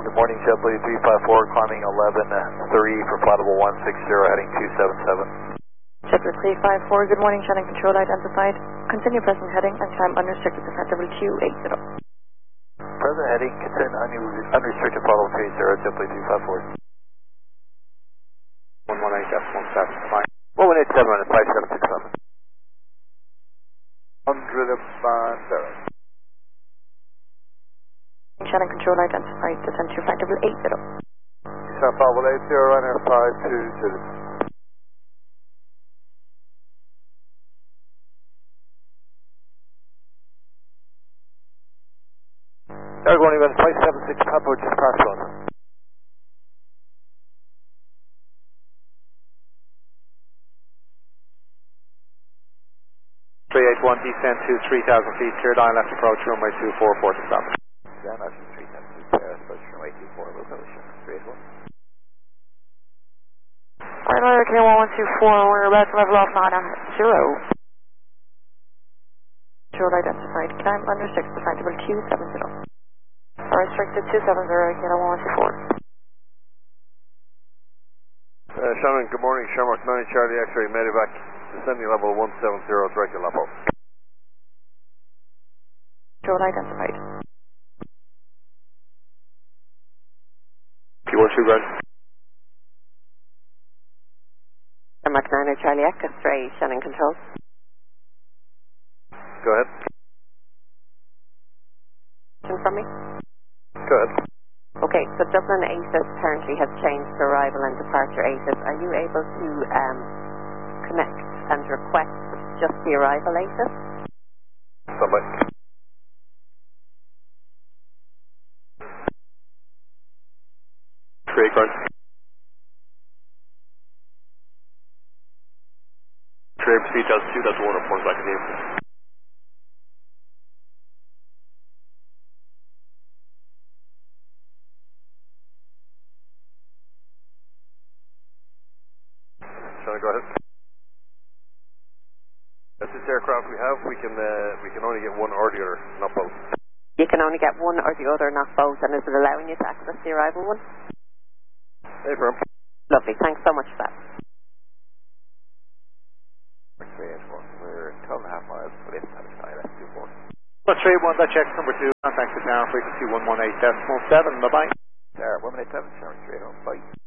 Good morning, JetBlue 354, climbing 11-3 for flight level 160, heading 277. JetBlue 354, good morning, Shannon control identified. Continue present heading and climb unrestricted descent level 280. Present heading, continue unrestricted flight level 30, JetBlue 354. 118F17, 118 and 5767. 100 Shannon control identified, descent to flight level 80. South Level 80, runner 520. Air going event 576 Papa, just past 1. One descent to 3,000 feet, cleared line left approach runway 24, 47. Yeah, that's 3,000 feet, approach runway 24, local 381. Alright, K1124, we're about to level off 9 0. Control identified, climb unrestricted descent level 270. Unrestricted 270, K1124. Shannon, good morning, Shamrock 9 Charlie X-ray, Medivac, descending level 170, direct to Lapo. Control identified. P12 ground. Shamrock 9 Charlie X-ray, Shannon control. Go ahead. Question from me? Go ahead. Okay, so Dublin ACES currently has changed to arrival and departure ACES. Are you able to connect and request just the arrival ACES? Somebody. Great, ground. Trade speed does 2, that's 1 report back in the evening. Shall I go ahead? That's this aircraft we have, we can only get one or the other, not both. You can only get one or the other, not both, and is it allowing you to access the arrival one? Hey, firm. Lovely, thanks so much for that. 381, we're 12.5 miles, but it's out of sky, that's 24. 131, that's check number 2, contact the tower frequency 118.7, bye-bye. There, 187, Shark 381, bye.